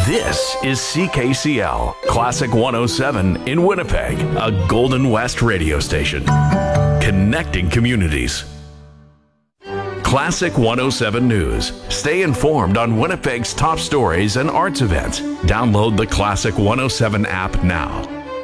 This is CKCL, Classic 107 in Winnipeg, a Golden West radio station. Connecting communities. Classic 107 News. Stay informed on Winnipeg's top stories and arts events. Download the Classic 107 app now.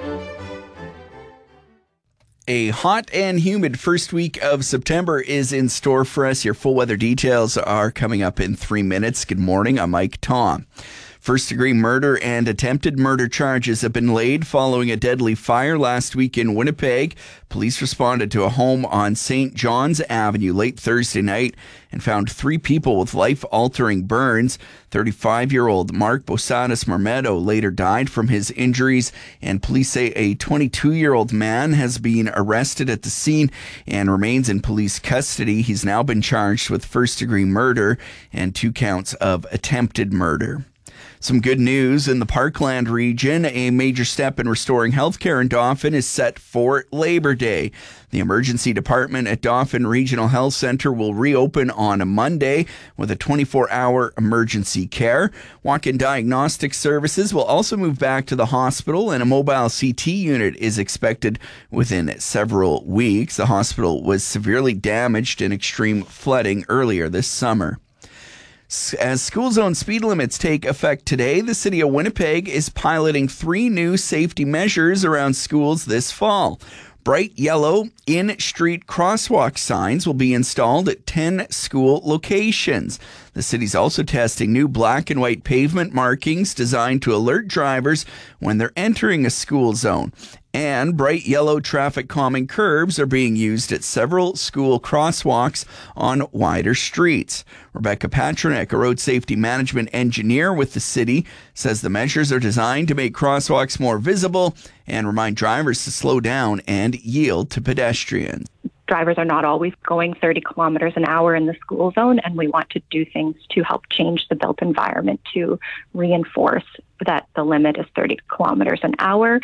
A hot and humid first week of September is in store for us. Your full weather details are coming up in 3 minutes. Good morning. I'm Mike Tom. First-degree murder and attempted murder charges have been laid following a deadly fire last week in Winnipeg. Police responded to a home on St. John's Avenue late Thursday night and found 3 people with life-altering burns. 35-year-old Mark Bosadas Marmedo later died from his injuries, and police say a 22-year-old man has been arrested at the scene and remains in police custody. He's now been charged with first-degree murder and 2 counts of attempted murder. Some good news in the Parkland region. A major step in restoring healthcare in Dauphin is set for Labor Day. The emergency department at Dauphin Regional Health Centre will reopen on a Monday with a 24-hour emergency care. Walk-in diagnostic services will also move back to the hospital, and a mobile CT unit is expected within several weeks. The hospital was severely damaged in extreme flooding earlier this summer. As school zone speed limits take effect today, the City of Winnipeg is piloting 3 new safety measures around schools this fall. Bright yellow in-street crosswalk signs will be installed at 10 school locations. The city's also testing new black and white pavement markings designed to alert drivers when they're entering a school zone. And bright yellow traffic calming curbs are being used at several school crosswalks on wider streets. Rebecca Patronek, a road safety management engineer with the city, says the measures are designed to make crosswalks more visible and remind drivers to slow down and yield to pedestrians. Drivers are not always going 30 kilometers an hour in the school zone, and we want to do things to help change the built environment to reinforce that the limit is 30 kilometers an hour.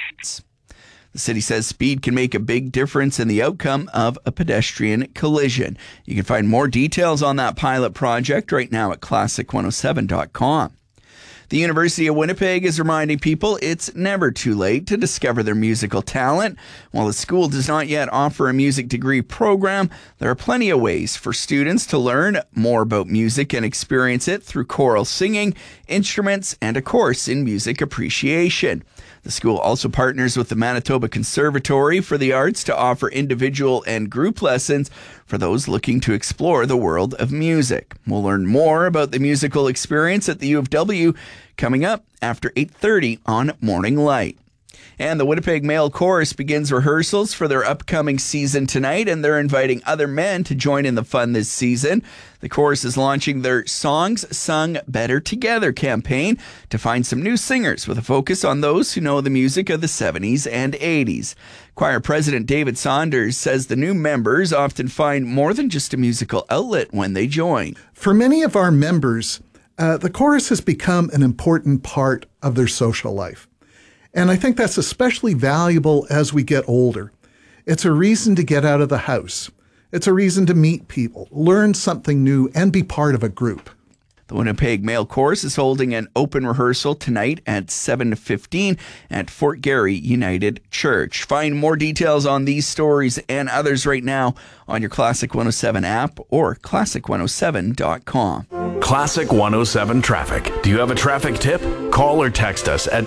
The city says speed can make a big difference in the outcome of a pedestrian collision. You can find more details on that pilot project right now at classic107.com. The University of Winnipeg is reminding people it's never too late to discover their musical talent. While the school does not yet offer a music degree program, there are plenty of ways for students to learn more about music and experience it through choral singing, instruments, and a course in music appreciation. The school also partners with the Manitoba Conservatory for the Arts to offer individual and group lessons for those looking to explore the world of music. We'll learn more about the musical experience at the U of W coming up after 8:30 on Morning Light. And the Winnipeg Male Chorus begins rehearsals for their upcoming season tonight, and they're inviting other men to join in the fun this season. The chorus is launching their Songs Sung Better Together campaign to find some new singers with a focus on those who know the music of the 70s and 80s. Choir President David Saunders says the new members often find more than just a musical outlet when they join. For many of our members, the chorus has become an important part of their social life. And I think that's especially valuable as we get older. It's a reason to get out of the house. It's a reason to meet people, learn something new, and be part of a group. The Winnipeg Male Chorus is holding an open rehearsal tonight at 7:15 at Fort Garry United Church. Find more details on these stories and others right now on your Classic 107 app or classic107.com. Classic 107 Traffic. Do you have a traffic tip? Call or text us at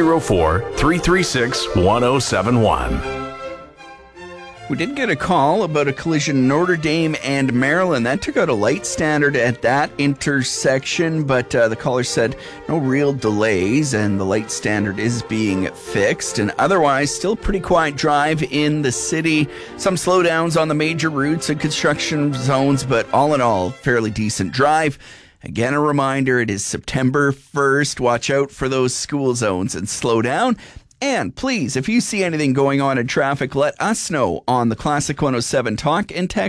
204-336-1071. We did get a call about a collision in Notre Dame and Maryland. That took out a light standard at that intersection, but the caller said no real delays and the light standard is being fixed. And otherwise, still pretty quiet drive in the city. Some slowdowns on the major routes and construction zones, but all in all, fairly decent drive. Again, a reminder, it is September 1st. Watch out for those school zones and slow down. And please, if you see anything going on in traffic, let us know on the Classic 107 Talk and Text